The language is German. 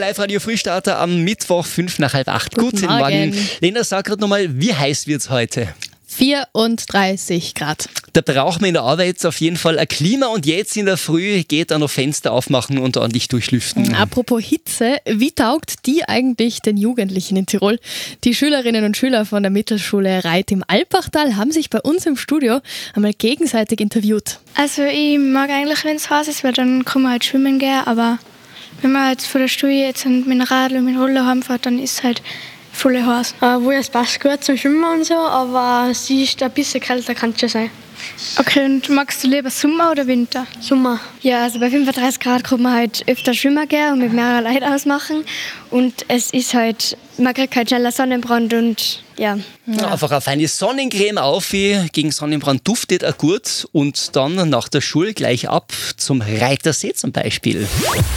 Live-Radio Frühstarter am Mittwoch, 7:55. Guten Morgen. Lena, sag gerade nochmal, wie heiß wird's heute? 34 Grad. Da brauchen wir in der Arbeit jetzt auf jeden Fall ein Klima und jetzt in der Früh geht da noch Fenster aufmachen und ordentlich durchlüften. Apropos Hitze, wie taugt die eigentlich den Jugendlichen in Tirol? Die Schülerinnen und Schüler von der Mittelschule Reit im Alpbachtal haben sich bei uns im Studio einmal gegenseitig interviewt. Also ich mag eigentlich, wenn es heiß ist, weil dann kann man halt schwimmen gehen, aber wenn man jetzt von der Schule jetzt mit dem Radl und mit dem Roller heimfährt, dann ist es halt voll heiß. Es passt gut zum Schwimmen und so, aber es ist ein bisschen kälter, kann es schon sein. Okay, und magst du lieber Sommer oder Winter? Sommer. Ja, also bei 35 Grad kann man halt öfter schwimmen gehen und mit mehreren Leuten ausmachen. Und es ist halt, man kriegt halt schneller Sonnenbrand und ja. Einfach eine feine Sonnencreme auf, gegen Sonnenbrand duftet auch gut und dann nach der Schule gleich ab zum Reitersee zum Beispiel.